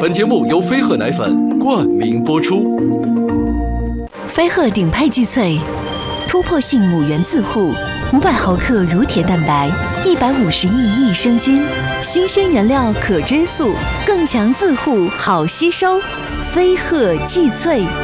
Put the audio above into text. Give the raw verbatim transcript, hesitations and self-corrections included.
本节目由飞鹤奶粉冠名播出。 飞鹤顶配季萃，突破性母原自护，五百毫克乳铁蛋白，一百五十亿益生菌，新鲜原料可追溯，更强自护，好吸收。飞鹤季萃。